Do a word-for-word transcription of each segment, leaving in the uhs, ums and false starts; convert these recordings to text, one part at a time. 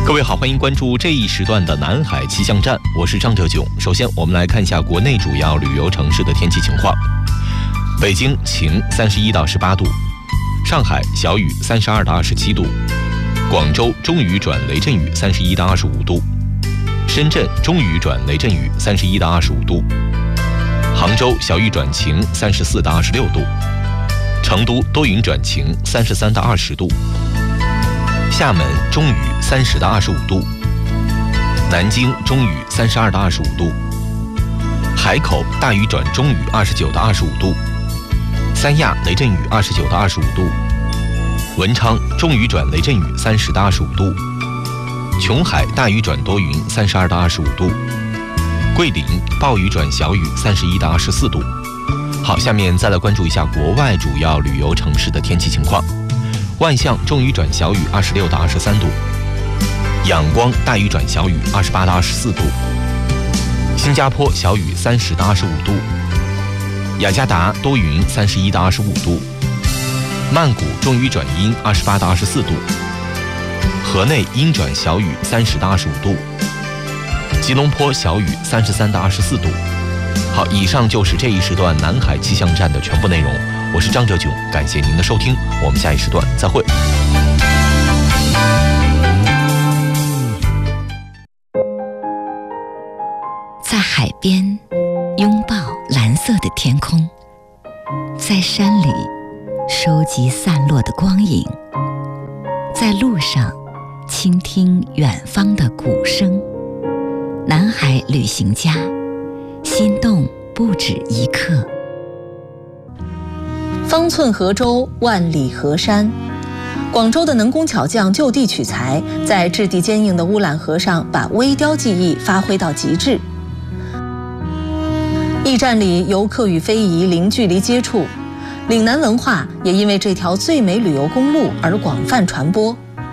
各位好，欢迎关注这一时段的南海气象站，我是张哲炯。首先，我们来看一下国内主要旅游城市的天气情况。北京晴，三十一到十八度；上海小雨，三十二到二十七度；广州中雨转雷阵雨，三十一到二十五度；深圳中雨转雷阵雨，三十一到二十五度；杭州小雨转晴，三十四到二十六度；成都多云转晴，三十三到二十度；厦门中雨，三十到二十五度；南京中雨，三十二到二十五度；海口大雨转中雨，二十九到二十五度；三亚雷阵雨，二十九到二十五度；文昌中雨转雷阵雨，三十到二十五度；琼海大雨转多云，三十二到二十五度；桂林暴雨转小雨，三十一到二十四度。好，下面再来关注一下国外主要旅游城市的天气情况。万象中雨转小雨，二十六到二十三度；仰光大雨转小雨，二十八到二十四度；新加坡小雨，三十到二十五度；雅加达多云，三十一到二十五度；曼谷中雨转阴，二十八到二十四度；河内阴转小雨，三十到二十五度；吉隆坡小雨，三十三到二十四度。好，以上就是这一时段南海气象站的全部内容。我是张哲炯，感谢您的收听，我们下一时段再会。 在海边拥抱蓝色的天空，在山里收集散落的光影，在路上倾听远方的鼓声。南海旅行家，心动不止一刻。 方寸河州，万里河山。广州的能工巧匠就地取材，在质地坚硬的乌兰河上把微雕技艺发挥到极致。驿站里，游客与非遗零距离接触，岭南文化也因为这条最美旅游公路而广泛传播。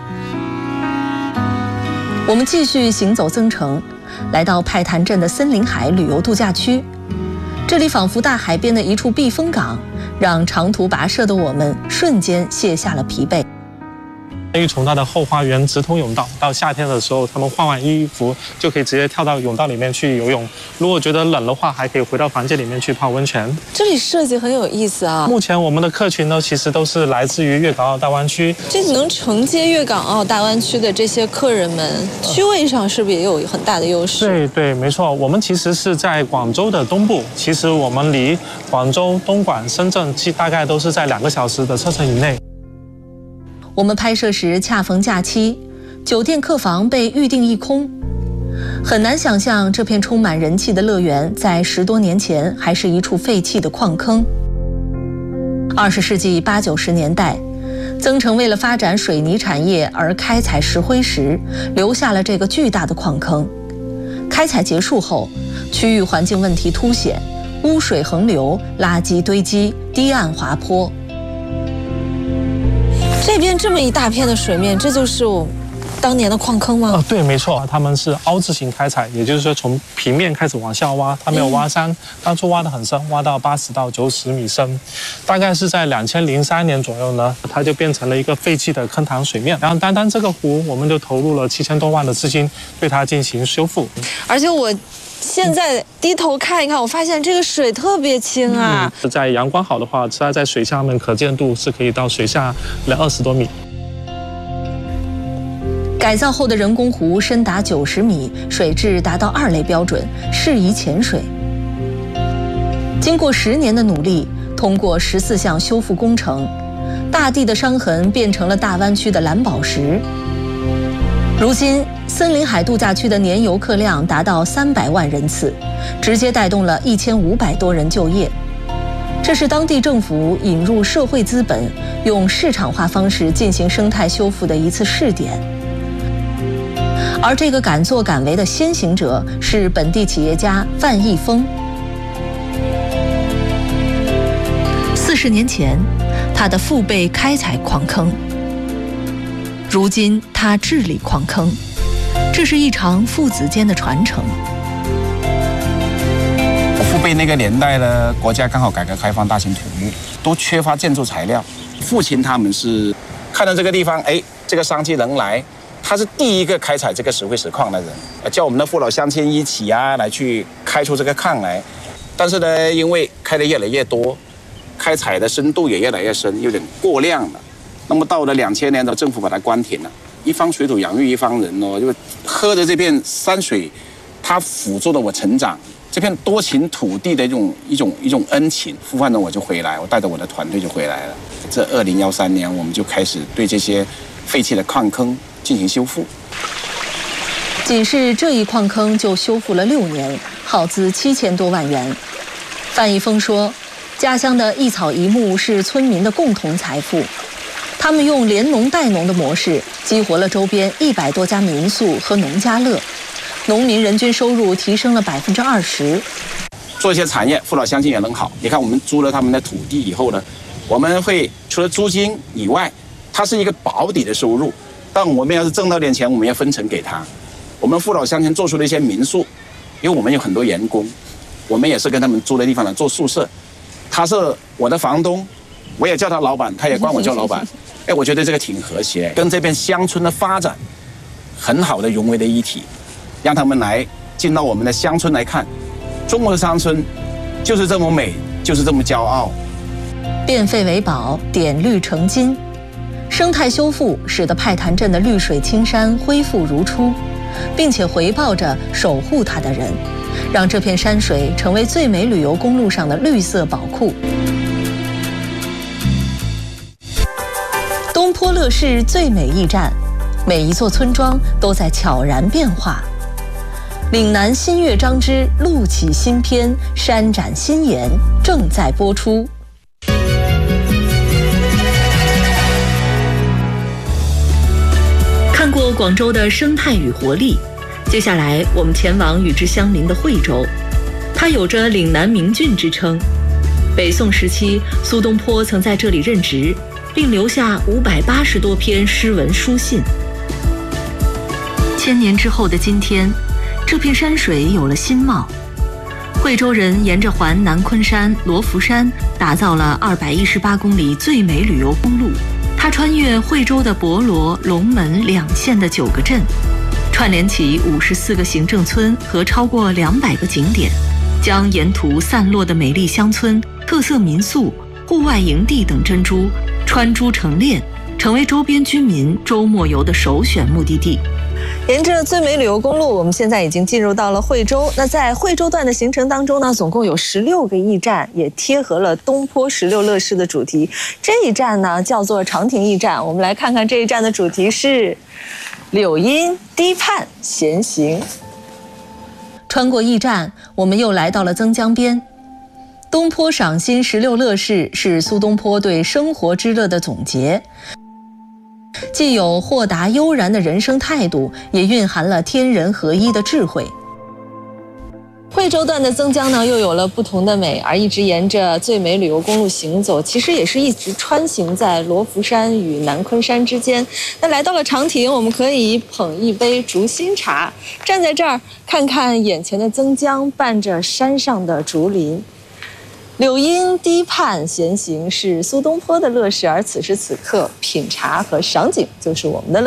我们继续行走增城，来到派潭镇的森林海旅游度假区，这里仿佛大海边的一处避风港，让长途跋涉的我们瞬间卸下了疲惫。 可以从它的后花园直通甬道，到夏天的时候，他们换完衣服就可以直接跳到甬道里面去游泳。如果觉得冷的话，还可以回到房间里面去泡温泉。 这里设计很有意思啊！ 目前我们的客群呢，其实都是来自于粤港澳大湾区， 这能承接粤港澳大湾区的这些客人们，区位上是不是也有很大的优势？ 对对，没错。我们其实是在广州的东部，其实我们离广州、东莞、深圳其大概都是在两个小时的车程以内。 我们拍摄时恰逢假期，酒店客房被预订一空，很难想象这片充满人气的乐园在十多年前还是一处废弃的矿坑。二十世纪八九十年代，增城为了发展水泥产业而开采石灰石，留下了这个巨大的矿坑。开采结束后，区域环境问题凸显，污水横流，垃圾堆积，堤岸滑坡。 这边这么一大片的水面，这就是我当年的矿坑吗？ 哦，对，没错，他们是凹字形开采，也就是说从平面开始往下挖，它没有挖山，当初挖得很深，挖到八十到九十米深，大概是在两千零三年左右呢，它就变成了一个废弃的坑塘水面。然后单单这个湖，我们就投入了七千多万的资金对它进行修复。 而且我现在低头看一看，我发现这个水特别清啊！ 嗯、在阳光好的话，它在水下面可见度是可以到水下来二十多米。 改造后的人工湖深达九十米，水质达到二类标准，适宜潜水。经过十年的努力，通过十四项修复工程，大地的伤痕变成了大湾区的蓝宝石。如今，森林海度假区的年游客量达到三百万人次，直接带动了一千五百多人就业。这是当地政府引入社会资本，用市场化方式进行生态修复的一次试点。而这个敢作敢为的先行者是本地企业家范义峰。四十年前，他的父辈开采矿坑。如今他治理矿坑，这是一场父子间的传承。 父辈那个年代呢，国家刚好改革开放大兴土木，都缺乏建筑材料。父亲他们是看到这个地方，哎，这个商机能来， 他是第一个开采这个石灰石矿的人，叫我们的父老乡亲一起啊来去开出这个矿来。但是呢，因为开的越来越多，开采的深度也越来越深，有点过量了。那么到了两千年的政府把它关停了，一方水土养育一方人哦，就喝着这片山水，它辅助了我成长。这片多情土地的一种一种一种恩情，呼唤着我就回来，我带着我的团队就回来了。这二零幺三年，我们就开始对这些废弃的矿坑进行修复。 仅是这一矿坑就修复了六年，耗资七千多万元。范一峰说，家乡的一草一木是村民的共同财富，他们用连农带农的模式，激活了周边一百多家民宿和农家乐，农民人均收入提升了百分之二十。 做一些产业，父老乡亲也能好。你看，我们租了他们的土地以后呢，我们会除了租金以外，它是一个保底的收入。但我们要是挣到点钱，我们要分成给他。我们父老乡亲做出了一些民宿，因为我们有很多员工，我们也是跟他们租的地方来做宿舍。他是我的房东，我也叫他老板，他也管我叫老板。哎，我觉得这个挺和谐，跟这片乡村的发展很好的融为的一体，让他们来进到我们的乡村来看，中国的乡村就是这么美，就是这么骄傲。 变废为宝，点绿成金，生态修复使得派潭镇的绿水青山恢复如初，并且回报着守护它的人，让这片山水成为最美旅游公路上的绿色宝库。东坡乐市最美驿站，每一座村庄都在悄然变化。岭南新乐章之路起新篇，山展新颜正在播出。看过广州的生态与活力，接下来我们前往与之相邻的惠州，它有着岭南名郡之称。北宋时期，苏东坡曾在这里任职，并留下五百八十多篇诗文书信。千年之后的今天，这片山水有了新貌。惠州人沿着环南昆山、罗浮山，打造了二百一十八公里最美旅游公路。它穿越惠州的博罗、龙门两县的九个镇，串联起五十四个行政村和超过两百个景点，将沿途散落的美丽乡村、特色民宿、户外营地等珍珠穿珠成链，成为周边居民周末游的首选目的地。 沿着最美旅游公路，我们现在已经进入到了惠州。那在惠州段的行程当中呢，总共有十六个驿站，也贴合了东坡十六乐市的主题。这一站呢叫做长亭驿站，我们来看看这一站的主题是柳荫堤畔闲行。 穿过驿站，我们又来到了曾江边。东坡赏心十六乐市是苏东坡对生活之乐的总结，既有豁达悠然的人生态度，也蕴含了天人合一的智慧。 惠州段的曾江呢，又有了不同的美，而一直沿着最美旅游公路行走，其实也是一直穿行在罗浮山与南昆山之间。那来到了长亭，我们可以捧一杯竹心茶，站在这儿看看眼前的曾江，伴着山上的竹林。柳荫堤畔闲行是苏东坡的乐事，而此时此刻品茶和赏景就是我们的乐。